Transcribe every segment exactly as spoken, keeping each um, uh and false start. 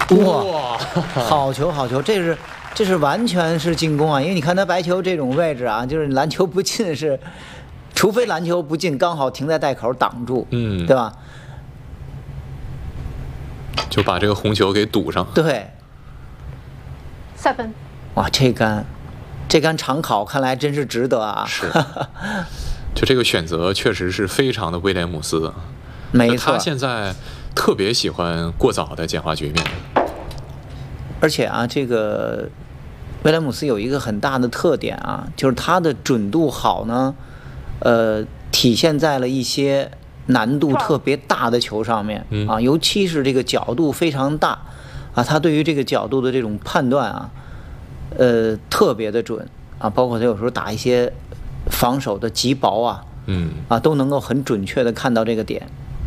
哇，好球好球，这是这是完全是进攻啊！因为你看他白球这种位置啊，就是篮球不进是，除非篮球不进，刚好停在袋口挡住， 嗯， 对吧？ 就把这个红球给堵上。 对， 三分。 哇，这杆这杆长考看来真是值得啊！ 是，就这个选择确实是非常的威廉姆斯。 没错， 他现在特别喜欢过早的简化局面。 而且啊，这个威廉姆斯有一个很大的特点啊，就是他的准度好呢，呃，体现在了一些难度特别大的球上面啊，尤其是这个角度非常大啊，他对于这个角度的这种判断啊，呃，特别的准啊，包括他有时候打一些防守的极薄啊， 嗯， 啊，都能够很准确的看到这个点，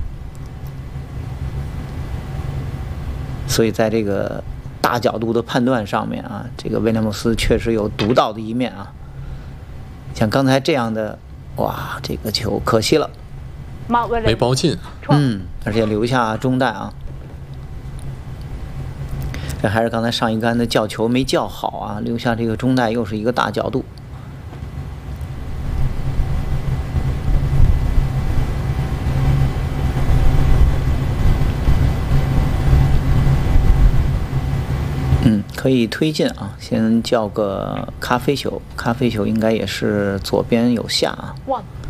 所以在这个大角度的判断上面啊，这个威廉姆斯确实有独到的一面啊。像刚才这样的，哇，这个球可惜了， 没包进。 嗯，而且留下中袋啊。这还是刚才上一杆的叫球没叫好啊，留下这个中袋又是一个大角度。嗯，可以推进啊，先叫个咖啡球，咖啡球应该也是左边有下啊。